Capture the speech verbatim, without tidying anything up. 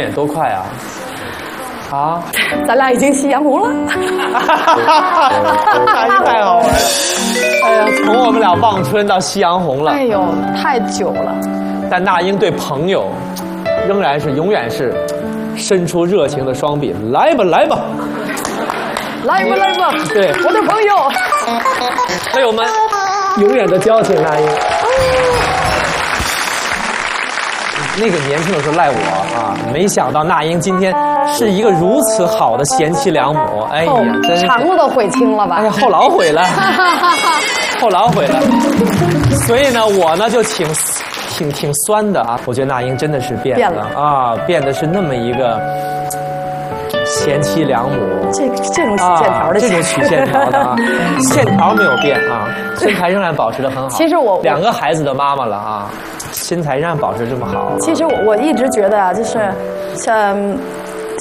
眼多快啊！啊， 咱俩已经夕阳红了。 太好玩了！哎呀，从我们俩望春到夕阳红了。 哎呦，太久了。 但那英对朋友，仍然是永远是伸出热情的双臂，来吧，来吧， 来吧，来吧， 对， 我的朋友， 朋友们，永远的交情，那英。那个年轻的时候赖我啊，没想到那英今天是一个如此好的贤妻良母。哎呀，真是肠子都悔青了吧？ 哎呀，后老悔了，后老悔了。所以呢，我呢就挺挺挺酸的啊。我觉得那英真的是变了, 变了啊，变得是那么一个贤妻良母。 这这种曲线条的、 啊，这种曲线条的啊，线条没有变啊，身材仍然保持得很好。 其实我两个孩子的妈妈了啊。身材仍然保持这么好。 其实我我一直觉得啊，就是像